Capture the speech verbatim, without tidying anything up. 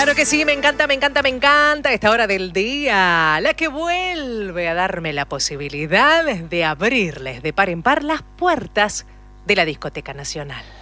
Claro que sí, me encanta, me encanta, me encanta esta hora del día, la que vuelve a darme la posibilidad de abrirles de par en par las puertas de la Discoteca Nacional.